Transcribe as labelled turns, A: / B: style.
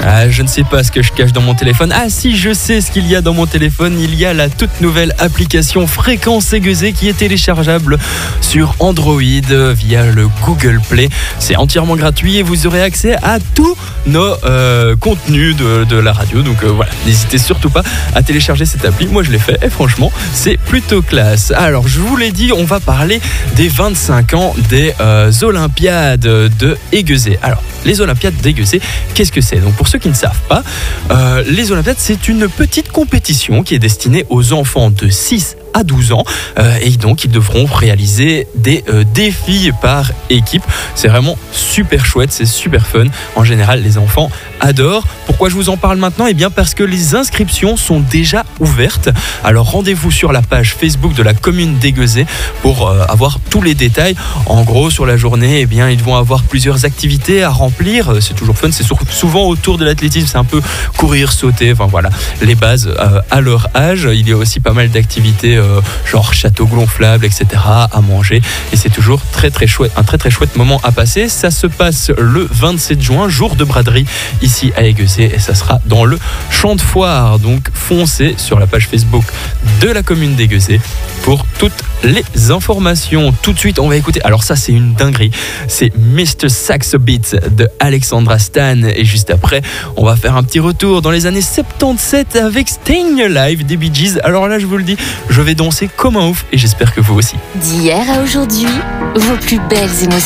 A: Ah, je ne sais pas ce que je cache dans mon téléphone. Ah si, je sais ce qu'il y a dans mon téléphone. Il y a la toute nouvelle application Fréquence Aiguisée qui est téléchargeable sur Android via le Google Play. C'est entièrement gratuit et vous aurez accès à tous nos contenus de la radio. Donc voilà, n'hésitez surtout pas à télécharger cette appli. Moi je l'ai fait et franchement c'est plutôt classe. Alors je vous l'ai dit, on va parler des 25 ans des Olympiades de Aiguezé. Alors les Olympiades d'Aiguezé, qu'est-ce que c'est? Donc pour ceux qui ne savent pas, les Olympiades c'est une petite compétition qui est destinée aux enfants de 6 à 12 ans et donc ils devront réaliser des défis par équipe. C'est vraiment super chouette, c'est super fun. En général, les enfants adorent. Pourquoi je vous en parle maintenant? Eh bien parce que les inscriptions sont déjà ouvertes. Alors rendez-vous sur la page Facebook de la commune d'Aiguezé pour avoir tous les détails. En gros, sur la journée, eh bien ils vont avoir plusieurs activités à remplir. C'est toujours fun, c'est souvent autour de l'athlétisme, c'est un peu courir, sauter, enfin voilà, les bases à leur âge. Il y a aussi pas mal d'activités genre château gonflable, etc. à manger et c'est toujours très chouette, un très chouette moment à passer. Ça se passe le 27 juin, jour de braderie ici à Aiguezé et ça sera dans le champ de foire. Donc foncez sur la page Facebook de la commune d'Aiguezé pour toutes les informations. Tout de suite on va écouter, alors ça c'est une dinguerie, c'est Mr. Saxo Beat de Alexandra Stan et juste après on va faire un petit retour dans les années 77 avec Staying Alive des Bee Gees. Alors là je vous le dis, je vais danser comme un ouf et j'espère que vous aussi.
B: D'hier à aujourd'hui, vos plus belles émotions.